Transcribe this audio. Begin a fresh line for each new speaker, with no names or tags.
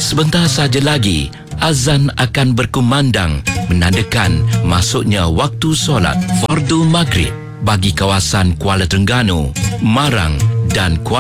Sebentar saja lagi, azan akan berkumandang menandakan masuknya waktu solat fardu maghrib bagi kawasan Kuala Terengganu, Marang dan Kuala